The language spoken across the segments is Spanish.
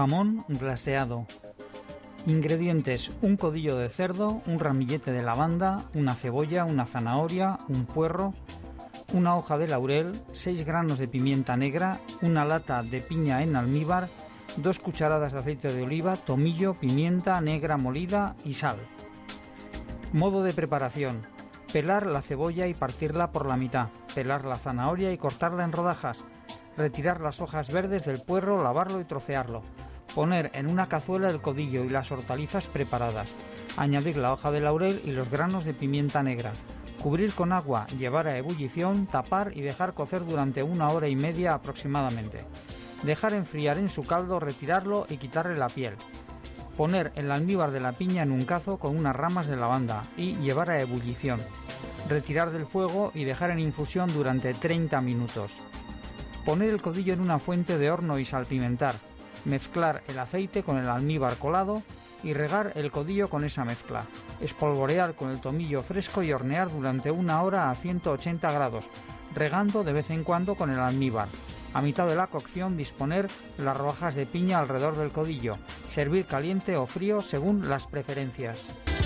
Jamón glaseado. Ingredientes: un codillo de cerdo, un ramillete de lavanda, una cebolla, una zanahoria, un puerro, una hoja de laurel, 6 granos de pimienta negra, una lata de piña en almíbar, 2 cucharadas de aceite de oliva, tomillo, pimienta negra molida y sal. Modo de preparación: pelar la cebolla y partirla por la mitad, pelar la zanahoria y cortarla en rodajas, retirar las hojas verdes del puerro, lavarlo y trocearlo, poner en una cazuela el codillo y las hortalizas preparadas, añadir la hoja de laurel y los granos de pimienta negra, cubrir con agua, llevar a ebullición, tapar y dejar cocer durante 1 hora y media aproximadamente. Dejar enfriar en su caldo, retirarlo y quitarle la piel. Poner el almíbar de la piña en un cazo con unas ramas de lavanda y llevar a ebullición. Retirar del fuego y dejar en infusión durante 30 minutos. Poner el codillo en una fuente de horno y salpimentar. Mezclar el aceite con el almíbar colado y regar el codillo con esa mezcla. Espolvorear con el tomillo fresco y hornear durante 1 hora a 180 grados, regando de vez en cuando con el almíbar. A mitad de la cocción disponer las rodajas de piña alrededor del codillo. Servir caliente o frío según las preferencias.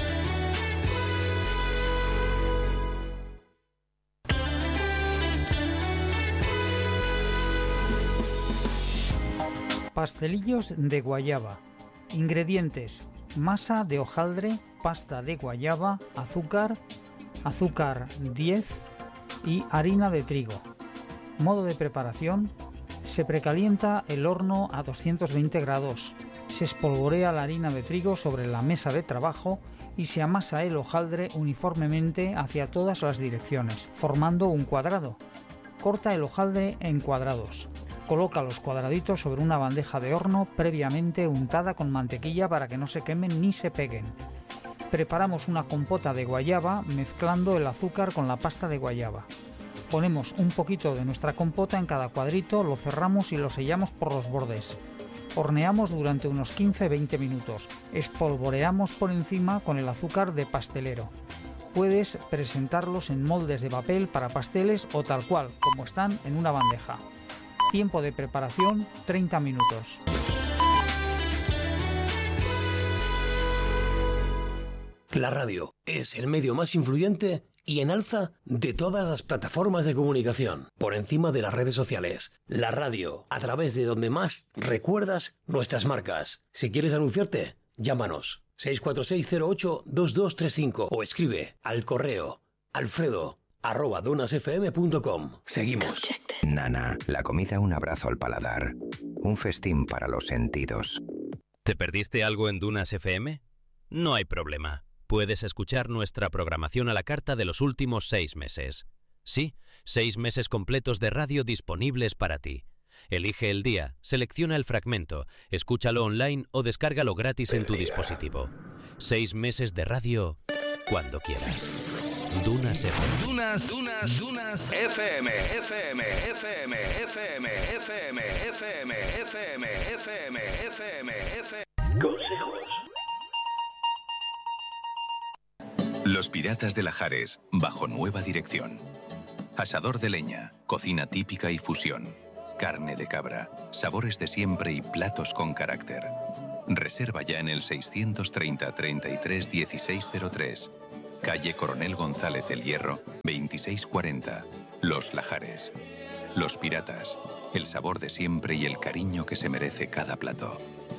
Pastelillos de guayaba. Ingredientes: masa de hojaldre, pasta de guayaba, azúcar 10 y harina de trigo. Modo de preparación: se precalienta el horno a 220 grados, se espolvorea la harina de trigo sobre la mesa de trabajo y se amasa el hojaldre uniformemente hacia todas las direcciones, formando un cuadrado. Corta el hojaldre en cuadrados. Coloca los cuadraditos sobre una bandeja de horno previamente untada con mantequilla para que no se quemen ni se peguen. Preparamos una compota de guayaba mezclando el azúcar con la pasta de guayaba. Ponemos un poquito de nuestra compota en cada cuadrito, lo cerramos y lo sellamos por los bordes. Horneamos durante unos 15-20 minutos. Espolvoreamos por encima con el azúcar de pastelero. Puedes presentarlos en moldes de papel para pasteles o tal cual, como están en una bandeja. Tiempo de preparación: 30 minutos. La radio es el medio más influyente y en alza de todas las plataformas de comunicación, por encima de las redes sociales. La radio, a través de donde más recuerdas nuestras marcas. Si quieres anunciarte, llámanos 646082235 o escribe al correo alfredo@donasfm.com. Seguimos. Nana, la comida un abrazo al paladar. Un festín para los sentidos. ¿Te perdiste algo en Dunas FM? No hay problema. Puedes escuchar nuestra programación a la carta de los últimos 6 meses. Sí, 6 meses completos de radio disponibles para ti. Elige el día, selecciona el fragmento, escúchalo online o descárgalo gratis en tu dispositivo. 6 meses de radio cuando quieras. Dunas FM. Dunas FM. Consejos. Los Piratas de Lajares, bajo nueva dirección. Asador de leña, cocina típica y fusión. Carne de cabra, sabores de siempre y platos con carácter. Reserva ya en el 630 33 1603. Calle Coronel González El Hierro, 2640. Los Lajares. Los Piratas, el sabor de siempre y el cariño que se merece cada plato.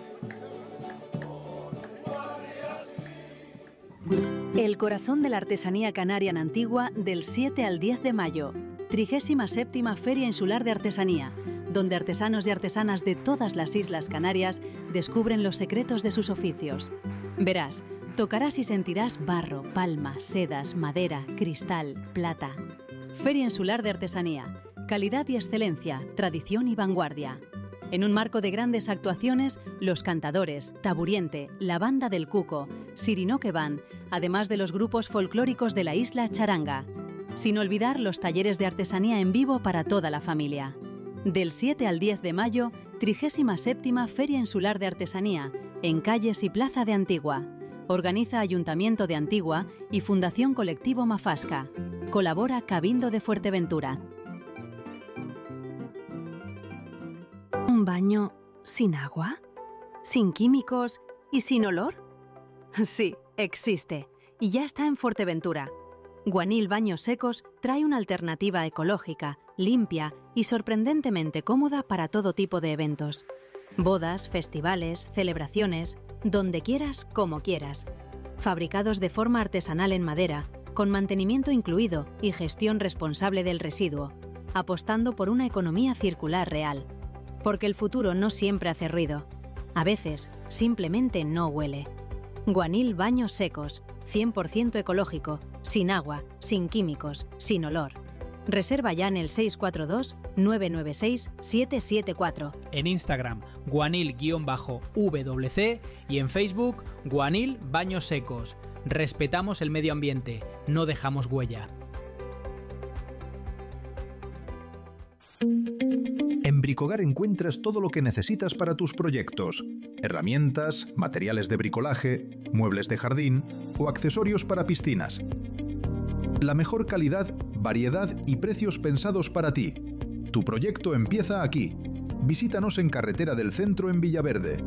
El corazón de la artesanía canaria en Antigua del 7 al 10 de mayo. 37ª Feria Insular de Artesanía, donde artesanos y artesanas de todas las Islas Canarias descubren los secretos de sus oficios. Verás, tocarás y sentirás barro, palma, sedas, madera, cristal, plata. Feria Insular de Artesanía. Calidad y excelencia, tradición y vanguardia. En un marco de grandes actuaciones, Los Cantadores, Taburiente, La Banda del Cuco, Sirinoque Band, además de los grupos folclóricos de la isla Charanga. Sin olvidar los talleres de artesanía en vivo para toda la familia. Del 7 al 10 de mayo, 37ª Feria Insular de Artesanía, en Calles y Plaza de Antigua. Organiza Ayuntamiento de Antigua y Fundación Colectivo Mafasca. Colabora Cabildo de Fuerteventura. ¿Un baño sin agua? sin químicos y sin olor? Sí, existe, y ya está en Fuerteventura. Guanil Baños Secos trae una alternativa ecológica, limpia y sorprendentemente cómoda para todo tipo de eventos. Bodas, festivales, celebraciones, donde quieras, como quieras. Fabricados de forma artesanal en madera, con mantenimiento incluido y gestión responsable del residuo, apostando por una economía circular real. Porque el futuro no siempre hace ruido. A veces, simplemente no huele. Guanil Baños Secos, 100% ecológico, sin agua, sin químicos, sin olor. Reserva ya en el 642-996-774. En Instagram, guanil_wc y en Facebook, Guanil Baños Secos. Respetamos el medio ambiente, no dejamos huella. En Bricogar encuentras todo lo que necesitas para tus proyectos. Herramientas, materiales de bricolaje, muebles de jardín o accesorios para piscinas. La mejor calidad, variedad y precios pensados para ti. Tu proyecto empieza aquí. Visítanos en Carretera del Centro en Villaverde.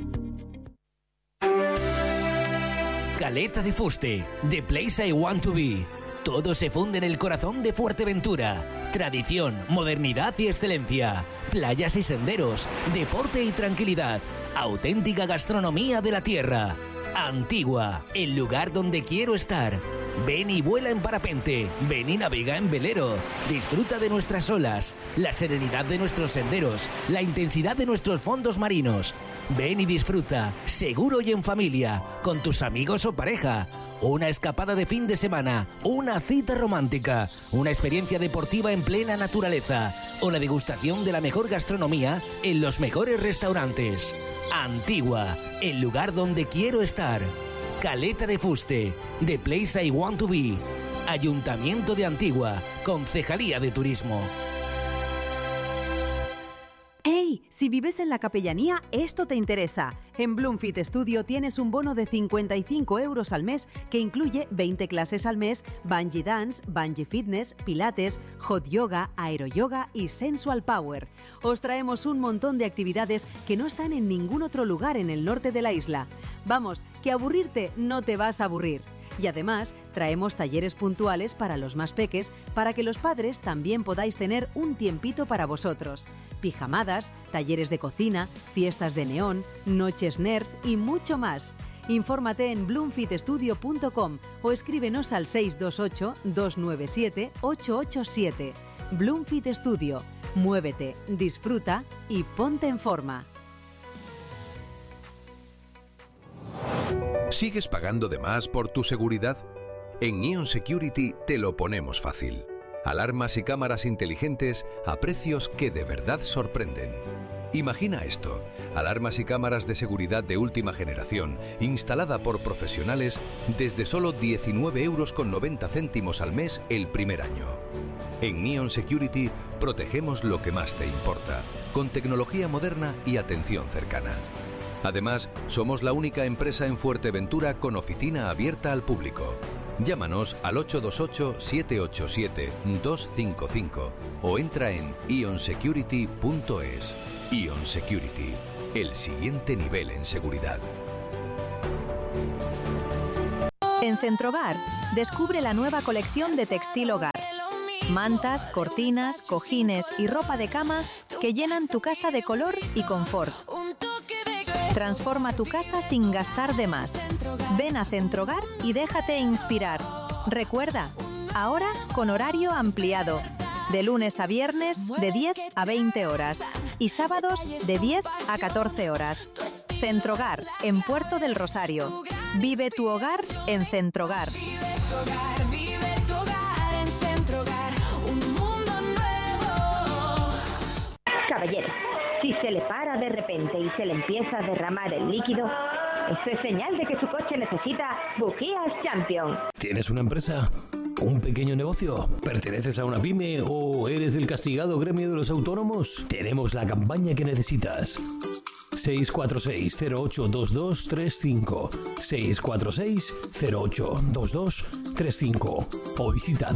Caleta de Fuste, The Place I Want to Be. Todo se funde en el corazón de Fuerteventura. Tradición, modernidad y excelencia. Playas y senderos, deporte y tranquilidad. Auténtica gastronomía de la tierra. Antigua, el lugar donde quiero estar. Ven y vuela en parapente, ven y navega en velero. Disfruta de nuestras olas, la serenidad de nuestros senderos, la intensidad de nuestros fondos marinos. Ven y disfruta, seguro y en familia, con tus amigos o pareja. Una escapada de fin de semana, una cita romántica, una experiencia deportiva en plena naturaleza o la degustación de la mejor gastronomía en los mejores restaurantes. Antigua, el lugar donde quiero estar. Caleta de Fuste, The Place I Want to Be. Ayuntamiento de Antigua, Concejalía de Turismo. ¡Hey! Si vives en la Capellanía, esto te interesa. En Bloomfit Studio tienes un bono de 55 € al mes que incluye 20 clases al mes, bungee dance, bungee fitness, pilates, hot yoga, aeroyoga y sensual power. Os traemos un montón de actividades que no están en ningún otro lugar en el norte de la isla. Vamos, que aburrirte no te vas a aburrir. Y además, traemos talleres puntuales para los más peques para que los padres también podáis tener un tiempito para vosotros. Pijamadas, talleres de cocina, fiestas de neón, noches nerd y mucho más. Infórmate en bloomfitstudio.com o escríbenos al 628-297-887. Bloomfit Studio. Muévete, disfruta y ponte en forma. ¿Sigues pagando de más por tu seguridad? En Ion Security te lo ponemos fácil. Alarmas y cámaras inteligentes a precios que de verdad sorprenden. Imagina esto: alarmas y cámaras de seguridad de última generación, instalada por profesionales desde solo 19,90 € al mes el primer año. En Ion Security protegemos lo que más te importa, con tecnología moderna y atención cercana. Además, somos la única empresa en Fuerteventura con oficina abierta al público. Llámanos al 828-787-255 o entra en ionsecurity.es. Ion Security, el siguiente nivel en seguridad. En Centrogar, descubre la nueva colección de textil hogar. Mantas, cortinas, cojines y ropa de cama que llenan tu casa de color y confort. Transforma tu casa sin gastar de más. Ven a Centrogar y déjate inspirar. Recuerda, ahora con horario ampliado. De lunes a viernes de 10 a 20 horas y sábados de 10 a 14 horas. Centrogar, en Puerto del Rosario. Vive tu hogar en Centrogar. Caballero, si se le para de repente y se le empieza a derramar el líquido, eso es señal de que su coche necesita bujías Champion. ¿Tienes una empresa? ¿Un pequeño negocio? ¿Perteneces a una pyme o eres del castigado gremio de los autónomos? Tenemos la campaña que necesitas. 646-082235 646-082235 o visita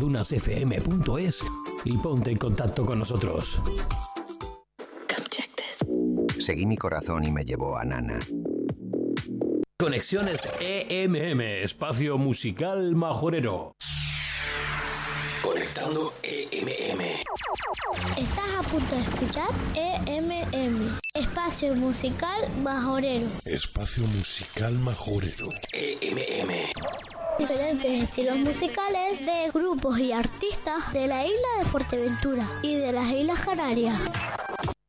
dunasfm.es y ponte en contacto con nosotros. Seguí mi corazón y me llevó a Nana. Conexiones EMM, espacio musical majorero. Conectando EMM. Estás a punto de escuchar EMM, espacio musical majorero. Espacio musical majorero. EMM. Diferentes estilos musicales de grupos y artistas de la isla de Fuerteventura y de las Islas Canarias.